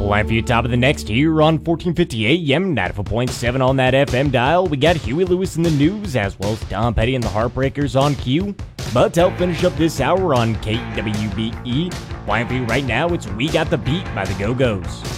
Line for you top of the next here on 1450 AM, 94.7 on that FM dial. We got Huey Lewis in the news, as well as Tom Petty and the Heartbreakers on cue. But to help finish up this hour on KWBE, line for you right now, it's We Got the Beat by the Go-Go's.